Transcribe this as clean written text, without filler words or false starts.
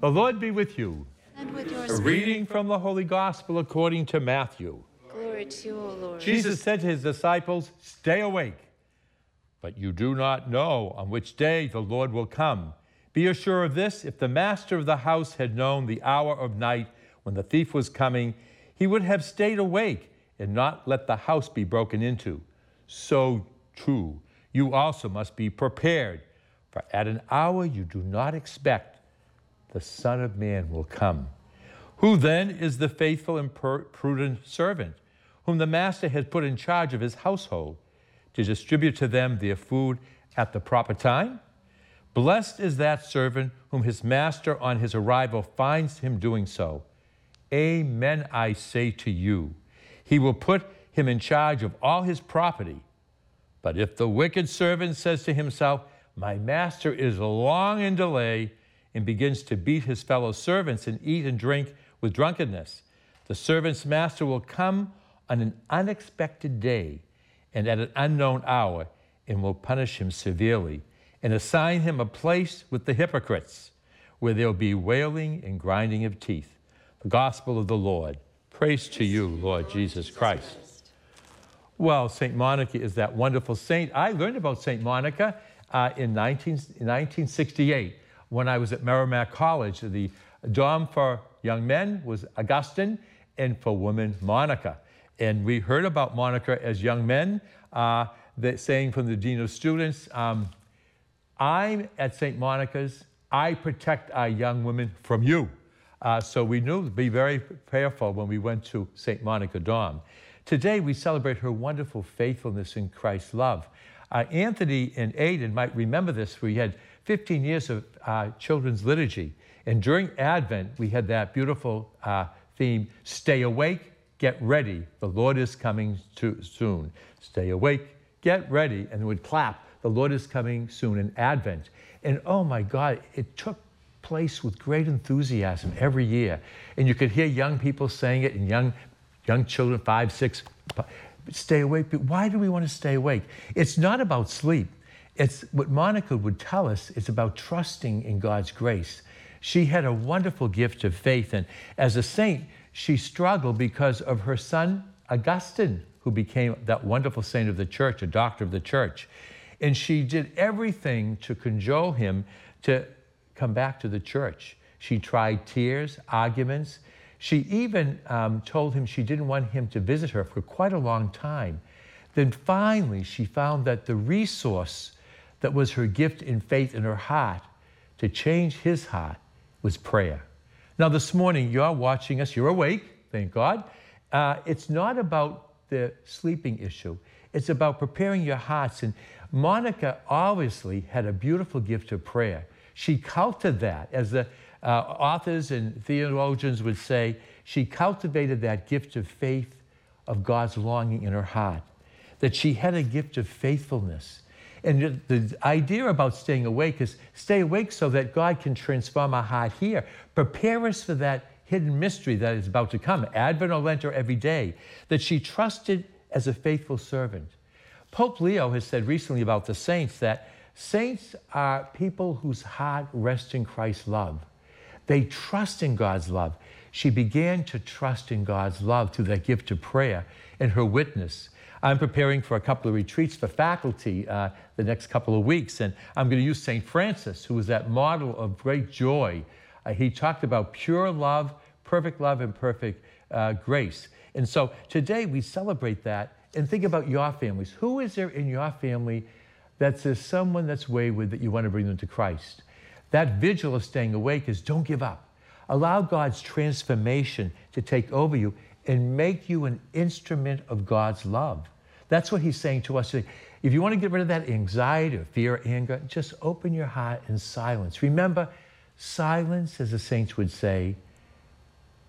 The Lord be with you. And with your A spirit. reading from the Holy Gospel according to Matthew. Glory to you, O Lord. Jesus said to his disciples, "Stay awake, but you do not know on which day the Lord will come. Be assured of this, if the master of the house had known the hour of night when the thief was coming, he would have stayed awake and not let the house be broken into. So too, you also must be prepared, for at an hour you do not expect, the Son of Man will come. Who then is the faithful and prudent servant, whom the master has put in charge of his household, to distribute to them their food at the proper time? Blessed is that servant whom his master on his arrival finds him doing so. Amen, I say to you, he will put him in charge of all his property. But if the wicked servant says to himself, my master is long in delay, and begins to beat his fellow servants and eat and drink with drunkenness, the servant's master will come on an unexpected day and at an unknown hour, and will punish him severely and assign him a place with the hypocrites, where there will be wailing and grinding of teeth. The gospel of the Lord. Praise to you, Lord Jesus Christ. Well, St. Monica is that wonderful saint. I learned about St. Monica in 1968 when I was at Merrimack College. The dom for young men was Augustine, and for women, Monica. And we heard about Monica as young men, saying from the Dean of Students, I'm at St. Monica's, I protect our young women from you. So we knew to be very prayerful when we went to St. Monica Dom. Today we celebrate her wonderful faithfulness in Christ's love. Anthony and Aidan might remember this. We had 15 years of children's liturgy. And during Advent, we had that beautiful theme, stay awake, get ready. The Lord is coming soon. Stay awake, get ready. And we'd clap, the Lord is coming soon in Advent. And oh my God, it took place with great enthusiasm every year. And you could hear young people saying it, and young children, 5, 6, stay awake. But why do we want to stay awake? It's not about sleep. It's what Monica would tell us. It's about trusting in God's grace. She had a wonderful gift of faith, and as a saint, she struggled because of her son, Augustine, who became that wonderful saint of the church, a doctor of the church. And she did everything to cajole him to come back to the church. She tried tears, arguments. She even told him she didn't want him to visit her for quite a long time. Then finally, she found that the resource that was her gift in faith in her heart to change his heart was prayer. Now this morning, you're watching us, you're awake, thank God. It's not about the sleeping issue. It's about preparing your hearts. And Monica obviously had a beautiful gift of prayer. She cultivated that, as the authors and theologians would say, she cultivated that gift of faith, of God's longing in her heart, that she had a gift of faithfulness. And the idea about staying awake is stay awake so that God can transform our heart here. Prepare us for that hidden mystery that is about to come, Advent or Lent or every day, that she trusted as a faithful servant. Pope Leo has said recently about the saints that saints are people whose heart rests in Christ's love. They trust in God's love. She began to trust in God's love through that gift of prayer and her witness. I'm preparing for a couple of retreats for faculty the next couple of weeks, and I'm going to use St. Francis, who was that model of great joy. He talked about pure love, and perfect grace. And so today we celebrate that and think about your families. Who is there in your family that's someone that's wayward that you want to bring them to Christ? That vigil of staying awake is don't give up. Allow God's transformation to take over you and make you an instrument of God's love. That's what he's saying to us today. If you want to get rid of that anxiety or fear or anger, just open your heart in silence. Remember, silence, as the saints would say,